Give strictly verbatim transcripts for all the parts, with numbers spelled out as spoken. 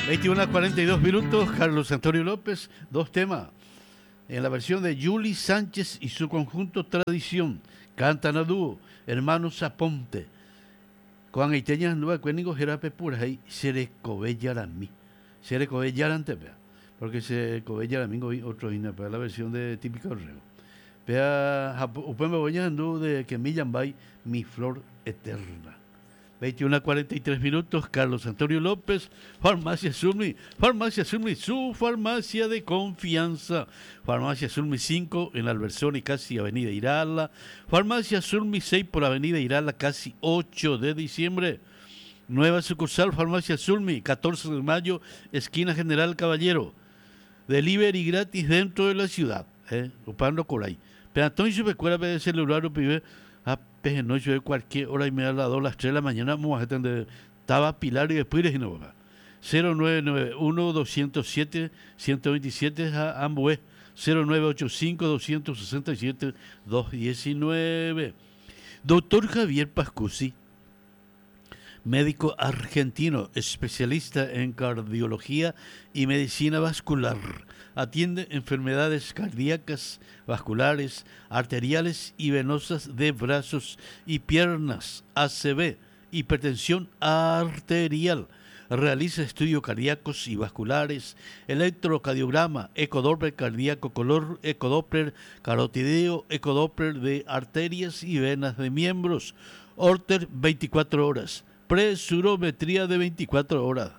veintiuno a cuarenta y dos minutos, Carlos Antonio López, dos temas. En la versión de Yuli Sánchez y su conjunto Tradición, cantan a dúo, hermanos Aponte. Con Aiteñas Nueva Cuénigo, Jerape Purahí, Serecobellaramí. Serecobellaran vea, porque Serecobellaramí hoy otro hina, para la versión de Típico Reo. Vea, Upeme Boñandú de Kemillan Bay, Mi Flor Eterna. veintiuno a cuarenta y tres minutos, Carlos Antonio López, Farmacia Sulmi, Farmacia Sulmi, su farmacia de confianza. Farmacia Sulmi cinco en Alversón y casi Avenida Irala. Farmacia Sulmi seis por Avenida Irala, casi ocho de diciembre. Nueva sucursal, Farmacia Sulmi, catorce de mayo, esquina General Caballero. Delivery gratis dentro de la ciudad, eh, Upando Coray. Peatón y su pecuera de celular o pibe. A peje no yo de cualquier hora y me ha dado las tres de la mañana, vamos a atender. Estaba Pilar y después y no va. cero nueve nueve uno dos cero siete uno dos siete a Ambué. cero nueve ocho cinco dos seis siete dos uno nueve. Doctor Javier Pascusi, médico argentino, especialista en cardiología y medicina vascular. Atiende enfermedades cardíacas, vasculares, arteriales y venosas de brazos y piernas, A C V, hipertensión arterial. Realiza estudios cardíacos y vasculares, electrocardiograma, ecodoppler cardíaco, color, ecodoppler carotideo, ecodoppler de arterias y venas de miembros, Orter veinticuatro horas, presurometría de veinticuatro horas.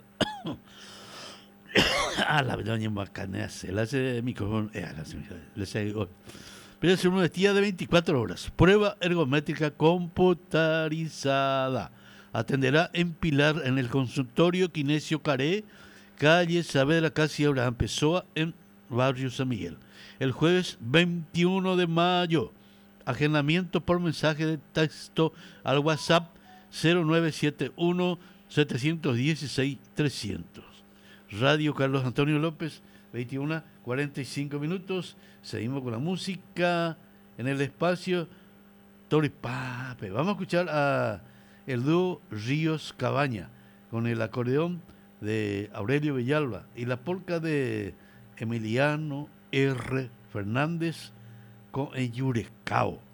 Ah, la doña Macanea se la hace micrófono. Eh, la hace. Presurometría de veinticuatro horas. Prueba ergométrica computarizada. Atenderá en Pilar, en el consultorio Kinesio Caré, calle Saavedra, casi Abraham Pessoa, en Barrio San Miguel. El jueves veintiuno de mayo. Agendamiento por mensaje de texto al WhatsApp cero nueve siete uno siete uno seis trescientos. Radio Carlos Antonio López, veintiuno a cuarenta y cinco minutos. Seguimos con la música en el espacio Toripape. Vamos a escuchar a el dúo Ríos Cabaña con el acordeón de Aurelio Villalba y la polca de Emiliano R. Fernández con el Yurecao.